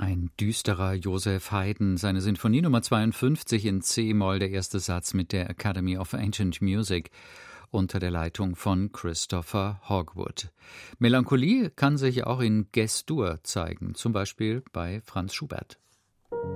Ein düsterer Joseph Haydn, seine Sinfonie Nummer 52 in C-Moll, der erste Satz mit der Academy of Ancient Music unter der Leitung von Christopher Hogwood. Melancholie kann sich auch in Ges-Dur zeigen, zum Beispiel bei Franz Schubert.